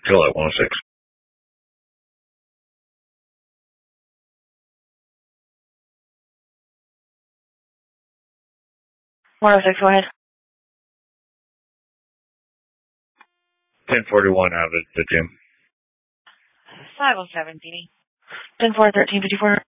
Still at 106. 106, go ahead. 1041 out of the gym. 507, Dee. 10-4, 1354.